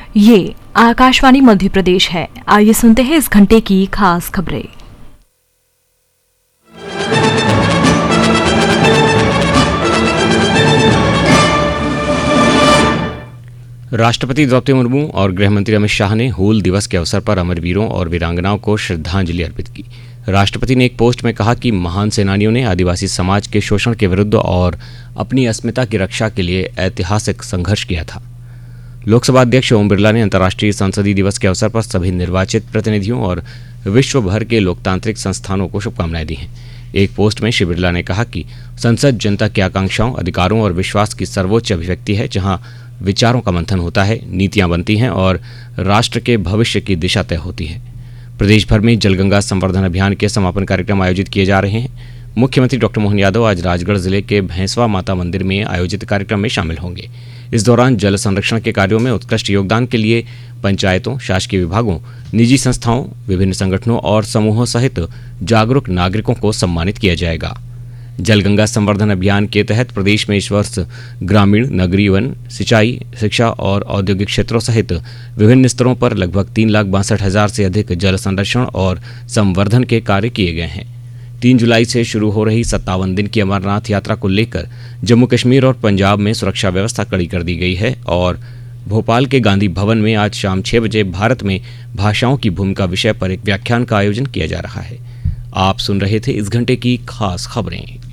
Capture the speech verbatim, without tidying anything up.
ये आकाशवाणी मध्य प्रदेश है। आइए सुनते हैं इस घंटे की खास खबरें। राष्ट्रपति द्रौपदी मुर्मू और गृहमंत्री अमित शाह ने हूल दिवस के अवसर पर अमरवीरों और वीरांगनाओं को श्रद्धांजलि अर्पित की। राष्ट्रपति ने एक पोस्ट में कहा कि महान सेनानियों ने आदिवासी समाज के शोषण के विरुद्ध और अपनी अस्मिता की रक्षा के लिए ऐतिहासिक संघर्ष किया था। लोकसभा अध्यक्ष ओम बिरला ने अंतर्राष्ट्रीय संसदीय दिवस के अवसर पर सभी निर्वाचित प्रतिनिधियों और विश्व भर के लोकतांत्रिक संस्थानों को शुभकामनाएं दी हैं। एक पोस्ट में श्री बिरला ने कहा कि संसद जनता की आकांक्षाओं, अधिकारों और विश्वास की सर्वोच्च अभिव्यक्ति है, जहां विचारों का मंथन होता है, नीतियां बनती हैं और राष्ट्र के भविष्य की दिशा तय होती है। प्रदेश भर में जलगंगा संवर्धन अभियान के समापन कार्यक्रम आयोजित किए जा रहे हैं। मुख्यमंत्री डॉक्टर मोहन यादव आज राजगढ़ जिले के भैंसवा माता मंदिर में आयोजित कार्यक्रम में शामिल होंगे। इस दौरान जल संरक्षण के कार्यों में उत्कृष्ट योगदान के लिए पंचायतों, शासकीय विभागों, निजी संस्थाओं, विभिन्न संगठनों और समूहों सहित जागरूक नागरिकों को सम्मानित किया जाएगा। जलगंगा संवर्धन अभियान के तहत प्रदेश में इस वर्ष ग्रामीण, नगरीय, वन, सिंचाई, शिक्षा और औद्योगिक क्षेत्रों सहित विभिन्न स्तरों पर लगभग तीन लाख बासठ हजार से अधिक जल संरक्षण और संवर्धन के कार्य किए गए हैं। तीन जुलाई से शुरू हो रही सत्तावन दिन की अमरनाथ यात्रा को लेकर जम्मू कश्मीर और पंजाब में सुरक्षा व्यवस्था कड़ी कर दी गई है और भोपाल के गांधी भवन में आज शाम छह बजे भारत में भाषाओं की भूमिका विषय पर एक व्याख्यान का आयोजन किया जा रहा है। आप सुन रहे थे इस घंटे की खास खबरें।